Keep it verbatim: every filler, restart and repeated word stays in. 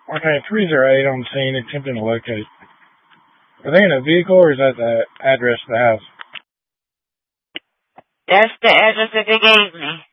Okay, three zero eight on scene, attempting to locate. Are they in a vehicle or is that the address of the house? That's the address that they gave me.